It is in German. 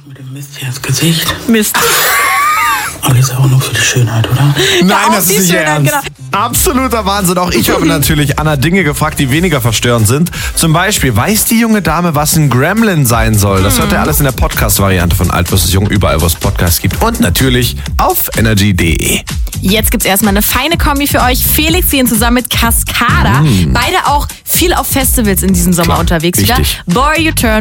Mit dem Mist hier ins Gesicht. Mist. Aber das ist auch nur für die Schönheit, oder? Nein, das ist nicht ernst. Genau. Absoluter Wahnsinn. Auch ich habe natürlich Anna Dinge gefragt, die weniger verstörend sind. Zum Beispiel, weiß die junge Dame, was ein Gremlin sein soll? Das hört ihr alles in der Podcast-Variante von Alt vs. Jung, überall, wo es Podcasts gibt. Und natürlich auf energy.de. Jetzt gibt's erstmal eine feine Kombi für euch. Felix Jähn zusammen mit Cascada. Beide auch viel auf Festivals in diesem Sommer unterwegs Wichtig. wieder. Boy You Turn